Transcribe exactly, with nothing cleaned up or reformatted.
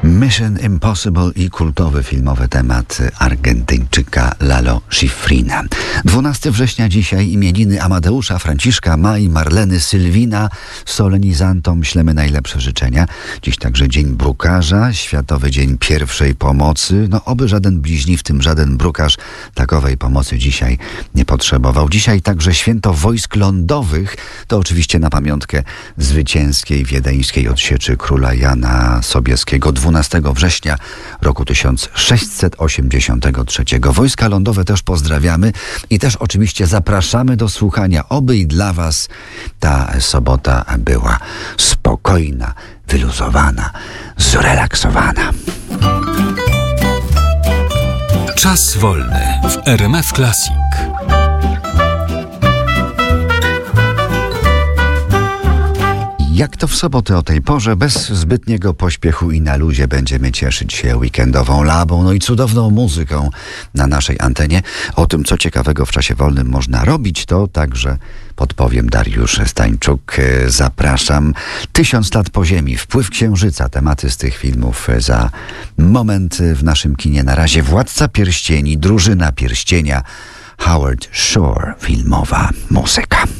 Mission Impossible i kultowy filmowy temat Argentyńczyka Lalo Schifrina. dwunastego września dzisiaj imieniny Amadeusza, Franciszka, Mai, Marleny, Sylwina. Solenizantom ślemy najlepsze życzenia. Dziś także Dzień Brukarza, Światowy Dzień Pierwszej Pomocy. No oby żaden bliźni, w tym żaden brukarz, takowej pomocy dzisiaj nie potrzebował. Dzisiaj także Święto Wojsk Lądowych. To oczywiście na pamiątkę zwycięskiej wiedeńskiej odsieczy króla Jana Sobieskiego dwunastego września roku tysiąc sześćset osiemdziesiątego trzeciego. Wojska lądowe też pozdrawiamy i też oczywiście zapraszamy do słuchania. Oby i dla Was ta sobota była spokojna, wyluzowana, zrelaksowana. Czas wolny w R M F Classic. Jak to w sobotę o tej porze, bez zbytniego pośpiechu i na luzie będziemy cieszyć się weekendową labą, no i cudowną muzyką na naszej antenie. O tym, co ciekawego w czasie wolnym można robić, to także podpowiem Dariusz Stańczuk. Zapraszam. Tysiąc lat po ziemi, Wpływ księżyca, tematy z tych filmów za moment w naszym kinie. Na razie Władca Pierścieni, Drużyna Pierścienia, Howard Shore, filmowa muzyka.